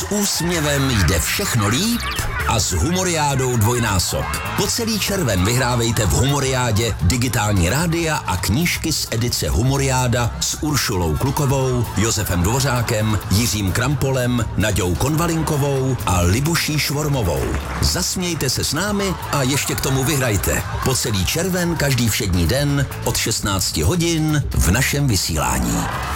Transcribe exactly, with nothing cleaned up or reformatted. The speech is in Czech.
S úsměvem jde všechno líp a s Humoriádou dvojnásob. Po celý červen vyhrávejte v Humoriádě digitální rádia a knížky z edice Humoriáda s Uršulou Klukovou, Josefem Dvořákem, Jiřím Krampolem, Naďou Konvalinkovou a Libuší Švormovou. Zasmějte se s námi a ještě k tomu vyhrajte. Po celý červen každý všední den od šestnácti hodin v našem vysílání.